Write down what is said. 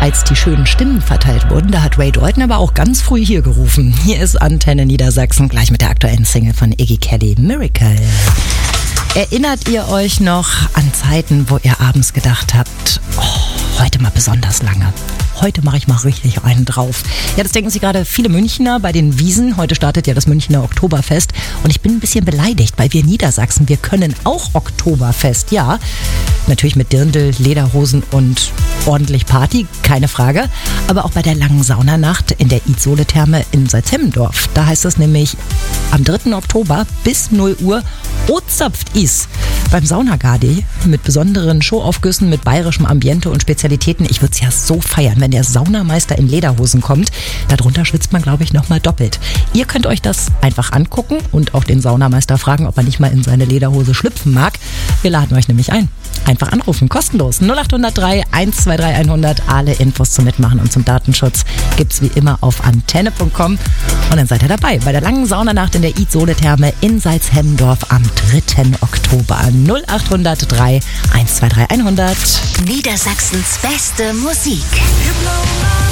als die schönen Stimmen verteilt wurden, da hat Ray Dalton aber auch ganz früh hier gerufen. Hier ist Antenne Niedersachsen, gleich mit der aktuellen Single von Iggy Kelly, Miracle. Erinnert ihr euch noch an Zeiten, wo ihr abends gedacht habt, oh, heute mal besonders lange? Heute mache ich mal richtig einen drauf. Ja, das denken sich gerade viele Münchner bei den Wiesen. Heute startet ja das Münchner Oktoberfest. Und ich bin ein bisschen beleidigt, weil wir Niedersachsen, wir können auch Oktoberfest. Ja, natürlich mit Dirndl, Lederhosen und ordentlich Party, keine Frage. Aber auch bei der langen Saunanacht in der Idsole-Therme in Salzhemmendorf. Da heißt es nämlich am 3. Oktober bis 0 Uhr Ozapft is. Beim Saunagardi mit besonderen Showaufgüssen, mit bayerischem Ambiente und Spezialitäten. Ich würde es ja so feiern, wenn der Saunameister in Lederhosen kommt. Darunter schwitzt man, glaube ich, nochmal doppelt. Ihr könnt euch das einfach angucken und auch den Saunameister fragen, ob er nicht mal in seine Lederhose schlüpfen mag. Wir laden euch nämlich ein. Einfach anrufen, kostenlos. 0803 123 100. Alle Infos zum Mitmachen und zum Datenschutz gibt's wie immer auf antenne.com. Und dann seid ihr dabei bei der langen Saunanacht in der Idsole-Therme in Salzhemmendorf am 3. Oktober. 0803 123 100. Niedersachsens beste Musik.